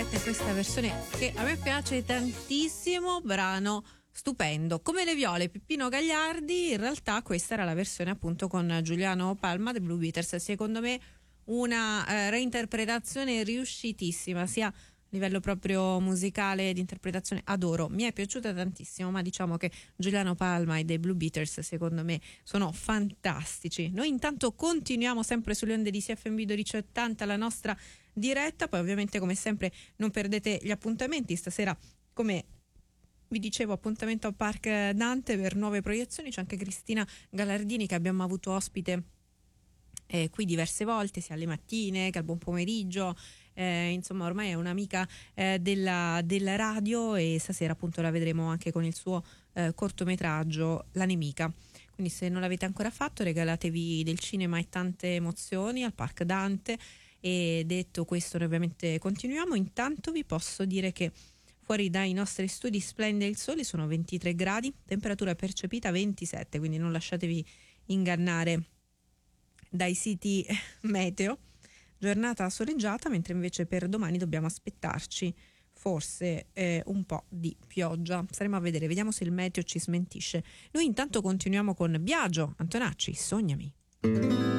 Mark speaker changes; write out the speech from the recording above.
Speaker 1: diretta in questa versione che a me piace tantissimo, brano stupendo. Come le viole, Peppino Gagliardi. In realtà questa era la versione appunto con Giuliano Palma dei Blue Beaters. Secondo me una reinterpretazione riuscitissima, sia a livello proprio musicale, di interpretazione, adoro, mi è piaciuta tantissimo, ma diciamo che Giuliano Palma e dei Blue Beaters secondo me sono fantastici. Noi intanto continuiamo sempre sulle onde di CFM 1280 la nostra diretta, poi ovviamente come sempre non perdete gli appuntamenti. Stasera, come vi dicevo, appuntamento al Park Dante per nuove proiezioni. C'è anche Cristina Gallardini che abbiamo avuto ospite qui diverse volte, sia alle mattine che al buon pomeriggio, insomma ormai è un'amica della radio, e stasera appunto la vedremo anche con il suo cortometraggio La nemica. Quindi se non l'avete ancora fatto, regalatevi del cinema e tante emozioni al Park Dante. E detto questo, noi ovviamente continuiamo. Intanto vi posso dire che fuori dai nostri studi splende il sole, sono 23 gradi, temperatura percepita 27, quindi non lasciatevi ingannare dai siti meteo. Giornata soleggiata, mentre invece per domani dobbiamo aspettarci forse un po' di pioggia. Staremo a vedere, vediamo se il meteo ci smentisce. Noi intanto continuiamo con Biagio Antonacci, Sognami.